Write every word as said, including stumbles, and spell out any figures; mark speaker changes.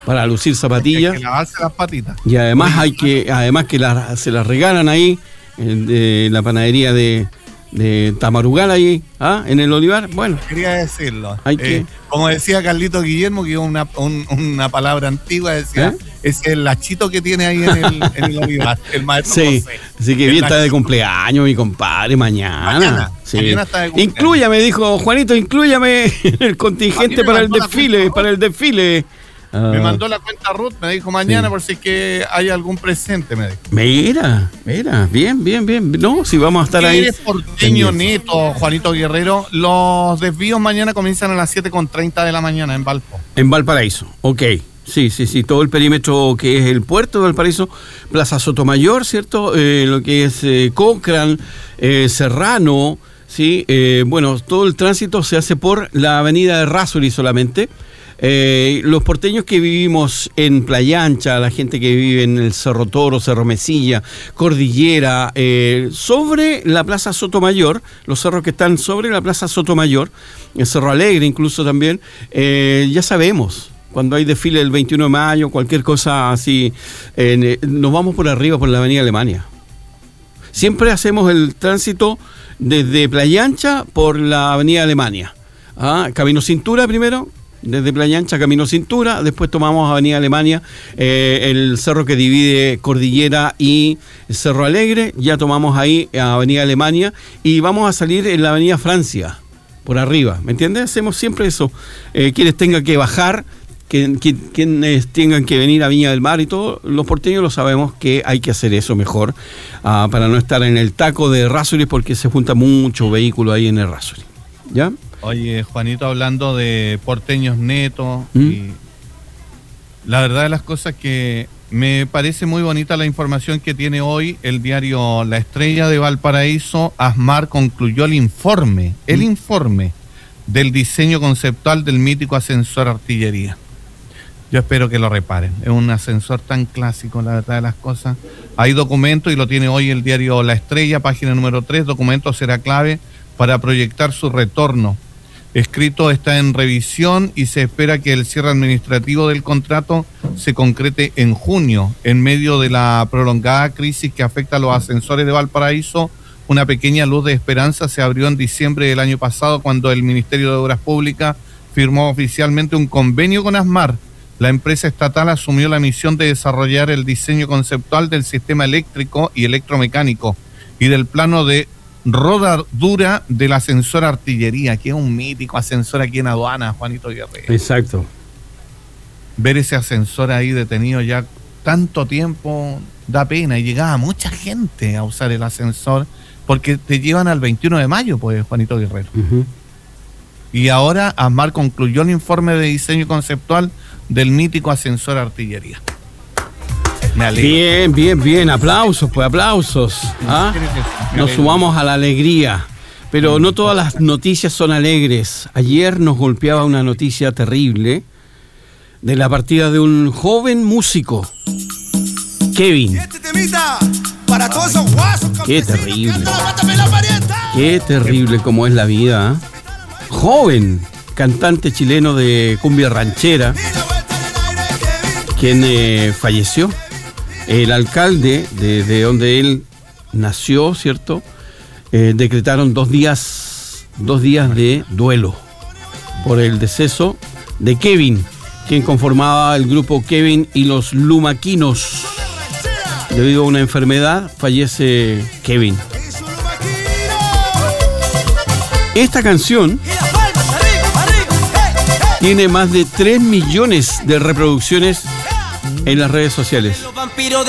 Speaker 1: para lucir zapatillas.
Speaker 2: Hay que lavarse las patitas.
Speaker 1: Y además hay que, además que la, se las regalan ahí en de la panadería de, de Tamarugal ahí, ¿ah? En el Olivar. Bueno,
Speaker 2: quería decirlo.
Speaker 1: Hay
Speaker 2: eh,
Speaker 1: que...
Speaker 2: Como decía Carlito Guillermo, que es una, un, una palabra antigua, decía, ¿eh? Es el lachito que tiene ahí en el, en el Olivar, el maestro
Speaker 1: sí,
Speaker 2: José.
Speaker 1: Así que bien está de cumpleaños, mi compadre, mañana. Mañana, sí. Mañana está de cumpleaños. Inclúyame, dijo Juanito, inclúyame en el contingente para el desfile, para el desfile.
Speaker 2: Me uh, mandó la cuenta Ruth, me dijo mañana sí. Por si es que hay algún presente, me dijo.
Speaker 1: Mira, mira, bien, bien, bien. No, si vamos a estar ahí.
Speaker 2: Eres porteño neto, Juanito Guerrero. Los desvíos mañana comienzan a las siete con treinta de la mañana en Valpo.
Speaker 1: En Valparaíso, ok. Sí, sí, sí, todo el perímetro que es el puerto de Valparaíso, Plaza Sotomayor, ¿cierto? Eh, lo que es eh, Cochrane, eh, Serrano, ¿sí? Eh, bueno, todo el tránsito se hace por la avenida de Errázuriz solamente. Eh, los porteños que vivimos en Playa Ancha, la gente que vive en el Cerro Toro, Cerro Mesilla, Cordillera, eh, sobre la Plaza Sotomayor, los cerros que están sobre la Plaza Sotomayor, el Cerro Alegre incluso también, eh, ya sabemos, cuando hay desfile del veintiuno de mayo, cualquier cosa así, eh, nos vamos por arriba por la Avenida Alemania. Siempre hacemos el tránsito desde Playa Ancha por la Avenida Alemania. Ah, Camino Cintura primero. Desde Playa Ancha, Camino Cintura, después tomamos Avenida Alemania, eh, el cerro que divide Cordillera y Cerro Alegre, ya tomamos ahí Avenida Alemania y vamos a salir en la Avenida Francia, por arriba, ¿me entiendes? Hacemos siempre eso. Eh, quienes tengan que bajar, que, que, quienes tengan que venir a Viña del Mar y todo, los porteños lo sabemos que hay que hacer eso mejor, uh, para no estar en el taco de Errázuriz porque se junta mucho vehículo ahí en Errázuriz, ¿ya?
Speaker 2: Oye, Juanito, hablando de porteños netos, ¿Mm? Y la verdad de las cosas que me parece muy bonita la información que tiene hoy el diario La Estrella de Valparaíso. ASMAR concluyó el informe, el ¿Mm? informe del diseño conceptual del mítico ascensor Artillería. Yo espero que lo reparen. Es un ascensor tan clásico, la verdad de las cosas. Hay documentos y lo tiene hoy el diario La Estrella, página número tres. Documento será clave para proyectar su retorno. Escrito está en revisión y se espera que el cierre administrativo del contrato se concrete en junio. En medio de la prolongada crisis que afecta a los ascensores de Valparaíso, una pequeña luz de esperanza se abrió en diciembre del año pasado cuando el Ministerio de Obras Públicas firmó oficialmente un convenio con ASMAR. La empresa estatal asumió la misión de desarrollar el diseño conceptual del sistema eléctrico y electromecánico y del plano de rodadura del ascensor Artillería, que es un mítico ascensor aquí en Aduana, Juanito Guerrero.
Speaker 1: Exacto.
Speaker 2: Ver ese ascensor ahí detenido ya tanto tiempo da pena, y llegaba mucha gente a usar el ascensor porque te llevan al veintiuno de mayo, pues, Juanito Guerrero. Uh-huh. Y ahora ASMAR concluyó el informe de diseño conceptual del mítico ascensor Artillería.
Speaker 1: Bien, bien, bien, aplausos, pues aplausos. ¿Ah? Nos sumamos a la alegría, pero no todas las noticias son alegres. Ayer nos golpeaba una noticia terrible de la partida de un joven músico, Kevin. Qué terrible, qué terrible como es la vida, ¿eh? Joven, cantante chileno de cumbia ranchera, quien eh, falleció. El alcalde de, de donde él nació, ¿cierto? Eh, decretaron dos días, dos días de duelo por el deceso de Kevin, quien conformaba el grupo Kevin y los Lumaquinos. Debido a una enfermedad, fallece Kevin. Esta canción tiene más de tres millones de reproducciones en las redes sociales.